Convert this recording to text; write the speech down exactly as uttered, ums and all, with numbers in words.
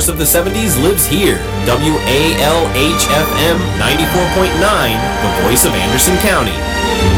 voice of the seventies lives here. W A L H F M ninety-four point nine, the voice of Anderson County.